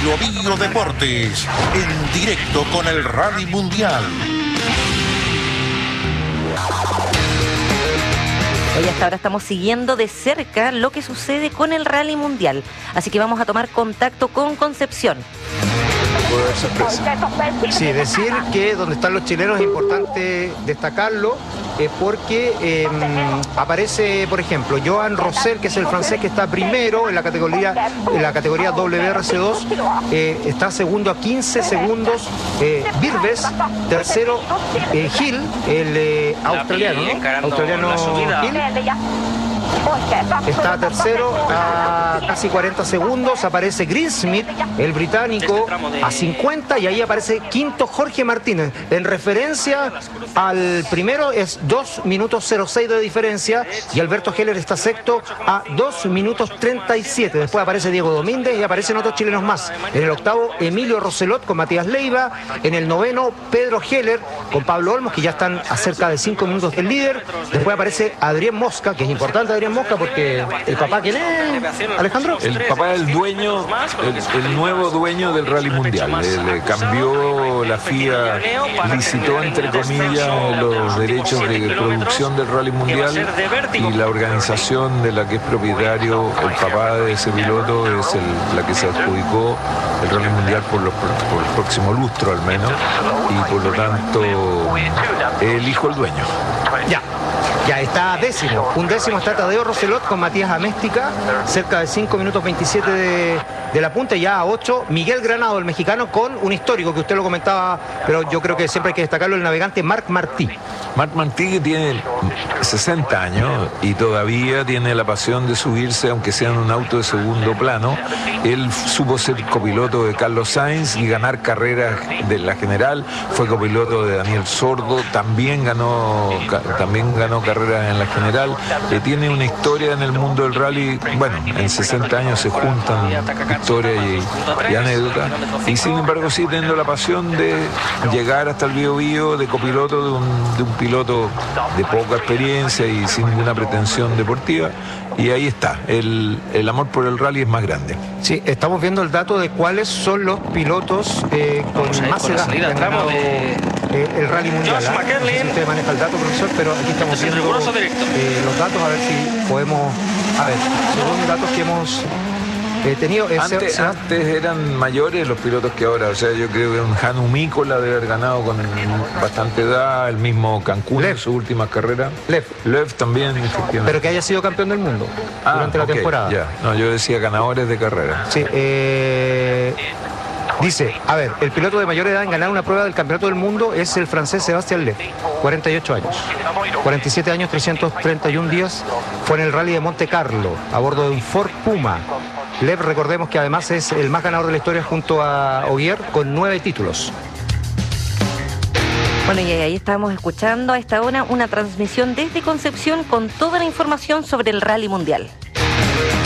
Bio Bio Deportes, en directo con el Rally Mundial. Hoy hasta ahora estamos siguiendo de cerca lo que sucede con el Rally Mundial, así que vamos a tomar contacto con Concepción. Sí, decir que donde están los chilenos es importante destacarlo, porque aparece, por ejemplo, Joan Rossel, que es el francés que está primero en la categoría WRC2, está segundo a 15 segundos, Virbes, tercero Hill, el australiano, ¿no? Australiano Hill. Está tercero a casi 40 segundos, aparece Greensmith, el británico, a 50, y ahí aparece quinto Jorge Martínez. En referencia al primero es 2 minutos 06 de diferencia, y Alberto Heller está sexto a 2 minutos 37. Después aparece Diego Domínguez y aparecen otros chilenos más. En el octavo, Emilio Roselot con Matías Leiva. En el noveno, Pedro Heller con Pablo Olmos, que ya están a cerca de 5 minutos del líder. Después aparece Adrián Mosca, que es importante Adrián Mosca porque el papá, ¿quién es, Alejandro? El papá es el dueño, el nuevo dueño del Rally Mundial. Le cambió, la FIA licitó, entre comillas, los derechos de producción del Rally Mundial, y la organización de la que es propietario el papá de ese piloto es la que se adjudicó el Rally Mundial por el próximo lustro al menos, y por lo tanto elijo el dueño. Ya está décimo. Un décimo está Tadeo Roselot con Matías Améstica, cerca de 5 minutos 27 de la punta. Ya a 8, Miguel Granado, el mexicano, con un histórico que usted lo comentaba, pero yo creo que siempre hay que destacarlo, el navegante Marc Martí. Marc Martí, que tiene 60 años y todavía tiene la pasión de subirse, aunque sea en un auto de segundo plano. Él supo ser copiloto de Carlos Sainz y ganar carreras de la general. Fue copiloto de Daniel Sordo, también ganó carreras en la general. Tiene una historia en el mundo del rally. Bueno, en 60 años se juntan historia y anécdota. Y sin embargo sigue teniendo la pasión de llegar hasta el Bio Bio de copiloto de un piloto de poca experiencia y sin ninguna pretensión deportiva, y ahí está, el amor por el rally es más grande. Sí, estamos viendo el dato de cuáles son los pilotos con más edad que han ganado el Rally Mundial. No sé si usted maneja el dato, profesor, pero aquí estamos viendo los datos, a ver si podemos, según datos que hemos tenido. Antes eran mayores los pilotos que ahora, o sea, yo creo que un Hannu Mikkola debe haber ganado con bastante edad, el mismo Cancún en su última carrera. Lev también, efectivamente. Pero que haya sido campeón del mundo durante la temporada. Ya. No, yo decía ganadores de carrera. Sí, dice, el piloto de mayor edad en ganar una prueba del campeonato del mundo es el francés Sébastien Lev, 48 años. 47 años, 331 días, fue en el Rally de Monte Carlo, a bordo de un Ford Puma. Lev, recordemos que además es el más ganador de la historia junto a Ogier, con 9 títulos. Bueno, y ahí estamos escuchando a esta hora una transmisión desde Concepción con toda la información sobre el Rally Mundial.